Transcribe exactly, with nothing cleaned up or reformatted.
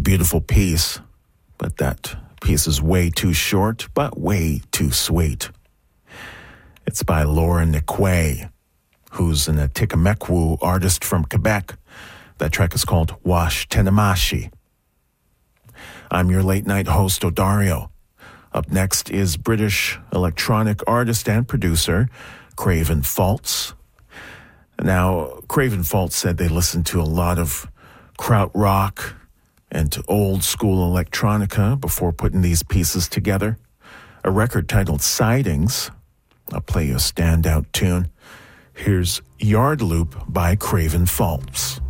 beautiful piece, but that piece is way too short, but way too sweet. It's by Laura Nikwe, who's an Atikamekwu artist from Quebec. That track is called Wash Tenemashi. I'm your late night host, Odario. Up next is British electronic artist and producer Craven Faltz. Now, Craven Faltz said they listened to a lot of krautrock and old school electronica before putting these pieces together. A record titled Sidings. I'll play you a standout tune. Here's Yard Loop by Craven Faltz.